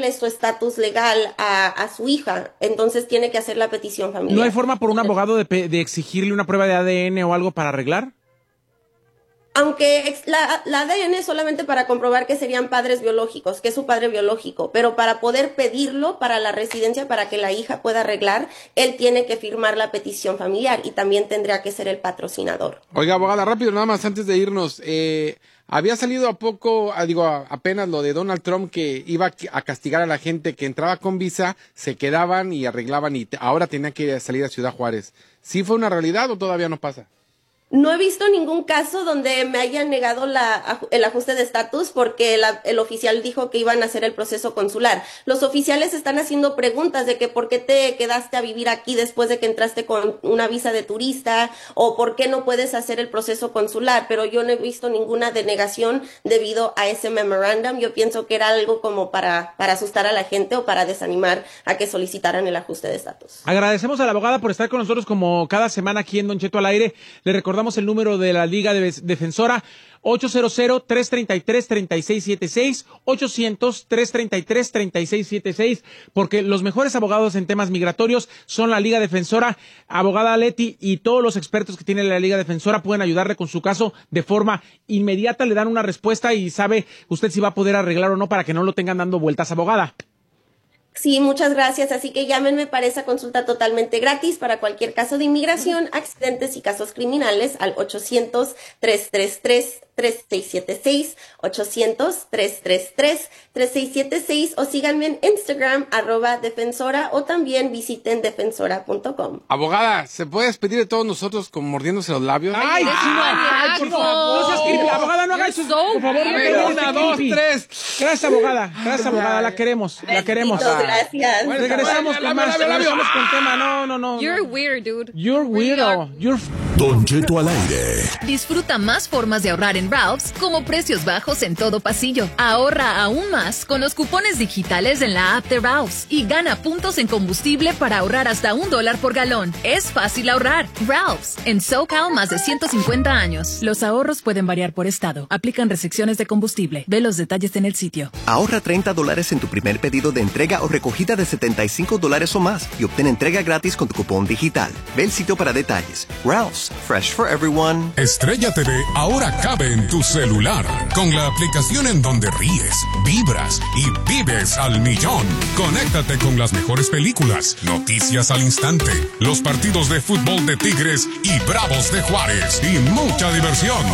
cambiarle su estatus legal a su hija. Entonces tiene que hacer la petición familiar. ¿No hay forma por un abogado de exigirle una prueba de ADN o algo para arreglar? Aunque la ADN es solamente para comprobar que serían padres biológicos, que es su padre biológico, pero para poder pedirlo para la residencia, para que la hija pueda arreglar, él tiene que firmar la petición familiar y también tendría que ser el patrocinador. Oiga, abogada, rápido, nada más antes de irnos, había salido apenas lo de Donald Trump, que iba a castigar a la gente que entraba con visa, se quedaban y arreglaban y ahora tenía que salir a Ciudad Juárez. ¿Sí fue una realidad o todavía no pasa? No he visto ningún caso donde me hayan negado el ajuste de estatus porque el oficial dijo que iban a hacer el proceso consular. Los oficiales están haciendo preguntas de que por qué te quedaste a vivir aquí después de que entraste con una visa de turista o por qué no puedes hacer el proceso consular, pero yo no he visto ninguna denegación debido a ese memorándum. Yo pienso que era algo como para asustar a la gente o para desanimar a que solicitaran el ajuste de estatus. Agradecemos a la abogada por estar con nosotros como cada semana aquí en Don Cheto al aire. Le recordamos el número de la Liga Defensora, 800-333-3676, 800-333-3676, porque los mejores abogados en temas migratorios son la Liga Defensora. Abogada Leti y todos los expertos que tiene la Liga Defensora pueden ayudarle con su caso de forma inmediata, le dan una respuesta y sabe usted si va a poder arreglar o no para que no lo tengan dando vueltas, abogada. Sí, muchas gracias. Así que llámenme para esa consulta totalmente gratis para cualquier caso de inmigración, accidentes y casos criminales al 800-333-3676, 800-333-3676 o síganme en Instagram @defensora o también visiten defensora.com. Abogada, ¿se puede despedir de todos nosotros con mordiéndose los labios? ¡Ay, por favor! No seas creepy, abogada, no haga eso. Por favor, no te hagas una, dos, tres. Gracias, abogada. Gracias, abogada. La queremos. La queremos. Gracias. Bueno, regresamos con más. Regresamos con tema. No. You're weird, dude. You're weirdo. Don Cheto al aire. Disfruta más formas de ahorrar en Ralph's, como precios bajos en todo pasillo. Ahorra aún más con los cupones digitales en la app de Ralph's y gana puntos en combustible para ahorrar hasta $1 por galón. Es fácil ahorrar. Ralph's, en SoCal más de 150 años. Los ahorros pueden variar por estado. Aplican restricciones de combustible. Ve los detalles en el sitio. Ahorra $30 en tu primer pedido de entrega o recogida de $75 o más y obtén entrega gratis con tu cupón digital. Ve el sitio para detalles. Ralph's, fresh for everyone. Estrella TV ahora cabe en tu celular con la aplicación en donde ríes, vibras y vives al millón. Conéctate con las mejores películas, noticias al instante, los partidos de fútbol de Tigres y Bravos de Juárez y mucha diversión.